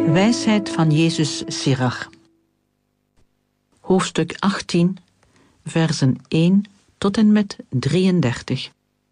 Wijsheid van Jezus Sirach. Hoofdstuk 18, versen 1 tot en met 33.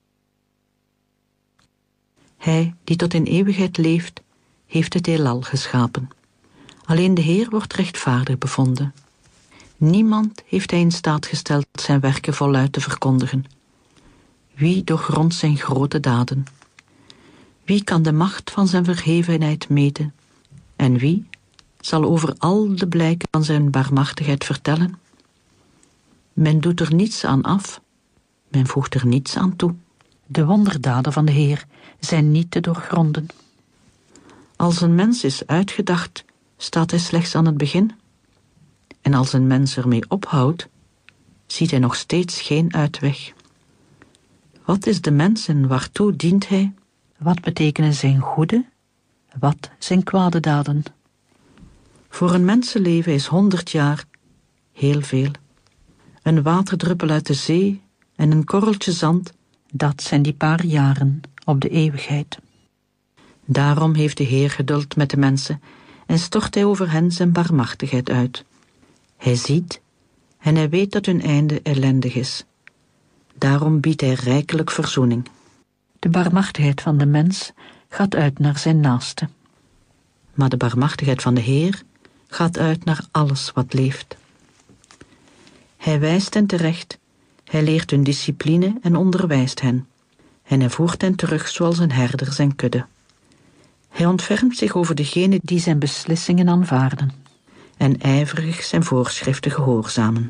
Hij die tot in eeuwigheid leeft, heeft het heelal geschapen. Alleen de Heer wordt rechtvaardig bevonden. Niemand heeft hij in staat gesteld zijn werken voluit te verkondigen. Wie doorgrondt zijn grote daden? Wie kan de macht van zijn verhevenheid meten? En wie zal over al de blijken van zijn barmhartigheid vertellen? Men doet er niets aan af, men voegt er niets aan toe. De wonderdaden van de Heer zijn niet te doorgronden. Als een mens is uitgedacht, staat hij slechts aan het begin. En als een mens ermee ophoudt, ziet hij nog steeds geen uitweg. Wat is de mens en waartoe dient hij? Wat betekenen zijn goede, wat zijn kwade daden? Voor een mensenleven is 100 jaar heel veel. Een waterdruppel uit de zee en een korreltje zand, dat zijn die paar jaren op de eeuwigheid. Daarom heeft de Heer geduld met de mensen en stort hij over hen zijn barmhartigheid uit. Hij ziet en hij weet dat hun einde ellendig is. Daarom biedt hij rijkelijk verzoening. De barmhartigheid van de mens gaat uit naar zijn naaste. Maar de barmhartigheid van de Heer gaat uit naar alles wat leeft. Hij wijst hen terecht, hij leert hun discipline en onderwijst hen. En hij voert hen terug zoals een herder zijn kudde. Hij ontfermt zich over degenen die zijn beslissingen aanvaarden en ijverig zijn voorschriften gehoorzamen.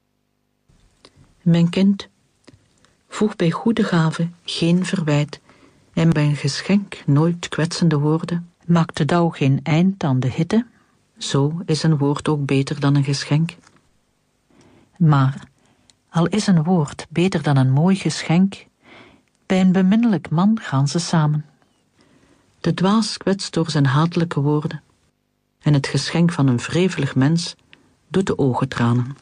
Mijn kind, voeg bij goede gaven geen verwijt en bij een geschenk nooit kwetsende woorden. Maakt de dauw geen eind aan de hitte, zo is een woord ook beter dan een geschenk. Maar al is een woord beter dan een mooi geschenk, bij een beminnelijk man gaan ze samen. De dwaas kwetst door zijn hatelijke woorden, en het geschenk van een wrevelig mens doet de ogen tranen.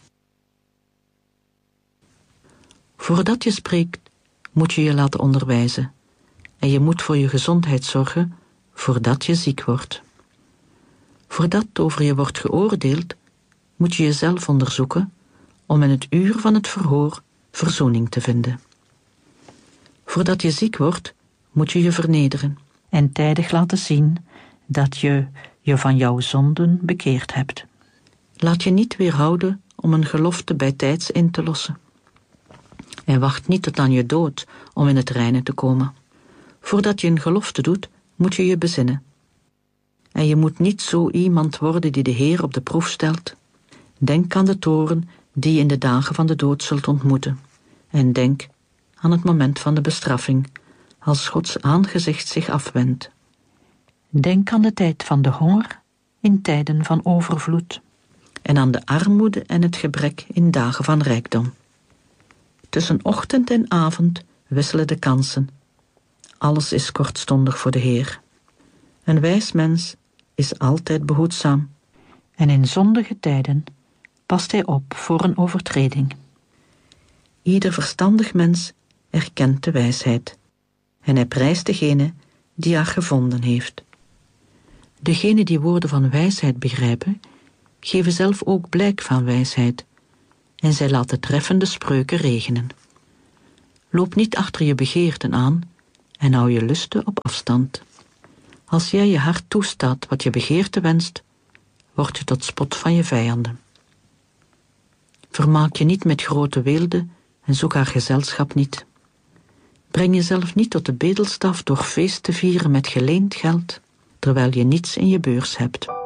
Voordat je spreekt, moet je je laten onderwijzen, en je moet voor je gezondheid zorgen voordat je ziek wordt. Voordat over je wordt geoordeeld, moet je jezelf onderzoeken om in het uur van het verhoor verzoening te vinden. Voordat je ziek wordt, moet je je vernederen en tijdig laten zien dat je je van jouw zonden bekeerd hebt. Laat je niet weerhouden om een gelofte bijtijds in te lossen. En wacht niet tot aan je dood om in het reine te komen. Voordat je een gelofte doet, moet je je bezinnen. En je moet niet zo iemand worden die de Heer op de proef stelt. Denk aan de toorn die je in de dagen van de dood zult ontmoeten. En denk aan het moment van de bestraffing, als Gods aangezicht zich afwendt. Denk aan de tijd van de honger in tijden van overvloed. En aan de armoede en het gebrek in dagen van rijkdom. Tussen ochtend en avond wisselen de kansen. Alles is kortstondig voor de Heer. Een wijs mens is altijd behoedzaam. En in zondige tijden past hij op voor een overtreding. Ieder verstandig mens erkent de wijsheid. En hij prijst degene die haar gevonden heeft. Degenen die woorden van wijsheid begrijpen, geven zelf ook blijk van wijsheid. En zij laten treffende spreuken regenen. Loop niet achter je begeerten aan en hou je lusten op afstand. Als jij je hart toestaat wat je begeerte wenst, word je tot spot van je vijanden. Vermaak je niet met grote weelde en zoek haar gezelschap niet. Breng jezelf niet tot de bedelstaf door feest te vieren met geleend geld, terwijl je niets in je beurs hebt.